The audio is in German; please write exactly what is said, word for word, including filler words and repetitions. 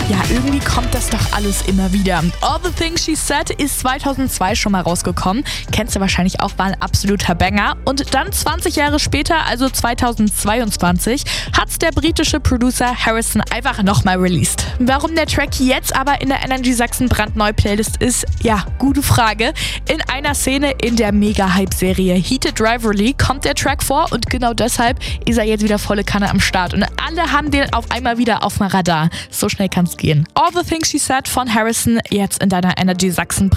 Ja, irgendwie kommt das doch alles immer wieder. All the Things She Said ist zweitausendzwei schon mal rausgekommen. Kennst du wahrscheinlich auch, war ein absoluter Banger. Und dann zwanzig Jahre später, also zweitausendzweiundzwanzig, hat's der britische Producer Harrison einfach nochmal released. Warum der Track jetzt aber in der Energy Sachsen brandneu Playlist ist, ja, gute Frage. In einer Szene in der Mega-Hype-Serie Heated Rivalry kommt der Track vor und genau deshalb ist er jetzt wieder volle Kanne am Start. Und alle haben den auf einmal wieder auf dem Radar. So schnell kann's gehen. All the Things She Said von Harrison jetzt in deiner Energy Sachsen